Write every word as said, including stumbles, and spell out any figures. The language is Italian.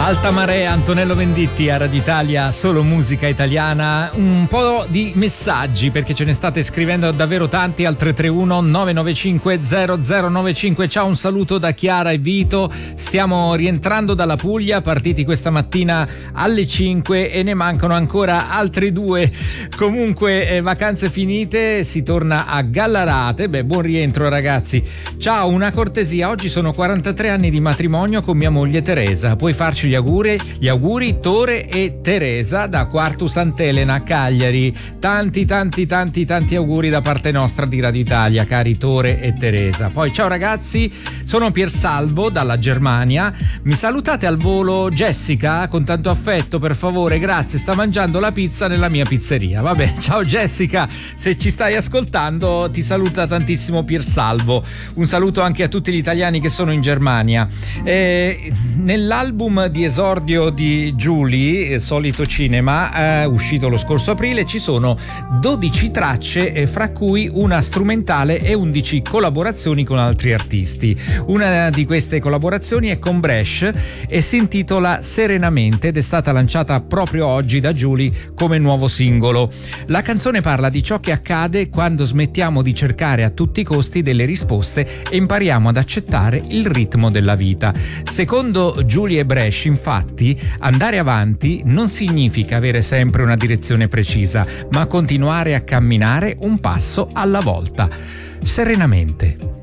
Alta Marea, Antonello Venditti a Radio Italia, solo musica italiana. Un po' di messaggi perché ce ne state scrivendo davvero tanti al tre tre uno nove nove cinque zero zero nove cinque. Ciao, un saluto da Chiara e Vito. Stiamo rientrando dalla Puglia, partiti questa mattina alle cinque e ne mancano ancora altri due. Comunque eh, vacanze finite, si torna a Gallarate. Beh, buon rientro ragazzi. Ciao, una cortesia, oggi sono quarantatré anni di matrimonio con mia moglie Teresa. Puoi farci gli auguri, gli auguri Tore e Teresa da Quartu Sant'Elena, Cagliari. Tanti tanti tanti tanti auguri da parte nostra di Radio Italia, cari Tore e Teresa. Poi ciao ragazzi, sono Piersalvo dalla Germania. Mi salutate al volo Jessica con tanto affetto, per favore, grazie, sta mangiando la pizza nella mia pizzeria. Vabbè, ciao Jessica, se ci stai ascoltando ti saluta tantissimo Piersalvo. Un saluto anche a tutti gli italiani che sono in Germania. Eh, nell'album di esordio di Giulie, Solito Cinema, eh, uscito lo scorso aprile, ci sono dodici tracce, eh, fra cui una strumentale e undici collaborazioni con altri artisti. Una di queste collaborazioni è con Bresh e si intitola Serenamente ed è stata lanciata proprio oggi da Giulie come nuovo singolo. La canzone parla di ciò che accade quando smettiamo di cercare a tutti i costi delle risposte e impariamo ad accettare il ritmo della vita. Secondo Giulie e Bresh, infatti, andare avanti non significa avere sempre una direzione precisa, ma continuare a camminare un passo alla volta. Serenamente.